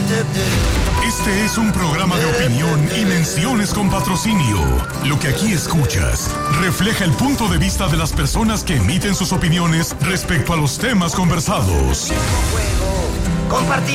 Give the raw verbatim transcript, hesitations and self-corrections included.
Este es un programa de opinión y menciones con patrocinio. Lo que aquí escuchas refleja el punto de vista de las personas que emiten sus opiniones respecto a los temas conversados. Compartir.